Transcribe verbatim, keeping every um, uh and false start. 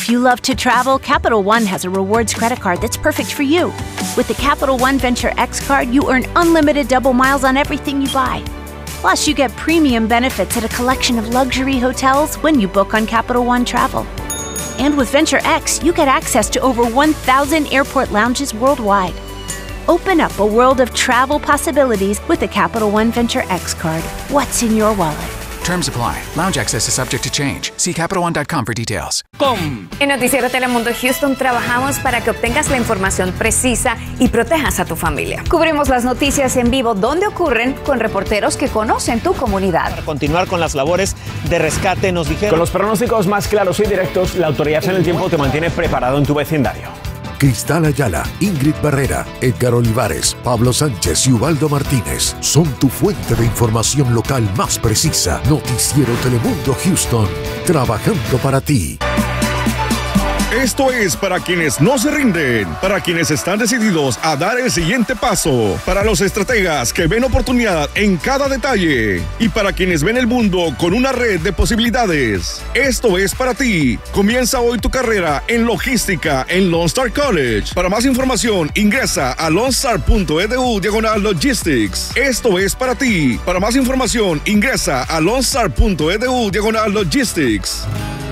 If you love to travel, Capital One has a rewards credit card that's perfect for you. With the Capital One Venture X card, you earn unlimited double miles on everything you buy. Plus, you get premium benefits at a collection of luxury hotels when you book on Capital One Travel. And with Venture X, you get access to over one thousand airport lounges worldwide. Open up a world of travel possibilities with the Capital One Venture X card. What's in your wallet? Terms apply. Lounge access is subject to change. See Capital One dot com for details. Com. En Noticiero Telemundo Houston trabajamos para que obtengas la información precisa y protejas a tu familia. Cubrimos las noticias en vivo donde ocurren con reporteros que conocen tu comunidad. Para continuar con las labores de rescate, nos dijeron... Con los pronósticos más claros y directos, la Autoridad en el Tiempo te mantiene preparado en tu vecindario. Cristal Ayala, Ingrid Barrera, Edgar Olivares, Pablo Sánchez y Ubaldo Martínez son tu fuente de información local más precisa. Noticiero Telemundo Houston, trabajando para ti. Esto es para quienes no se rinden, para quienes están decididos a dar el siguiente paso, para los estrategas que ven oportunidad en cada detalle y para quienes ven el mundo con una red de posibilidades. Esto es para ti. Comienza hoy tu carrera en logística en Lone Star College. Para más información, ingresa a lonestar.edu diagonal logistics. Esto es para ti. Para más información, ingresa a lonestar.edu diagonal logistics.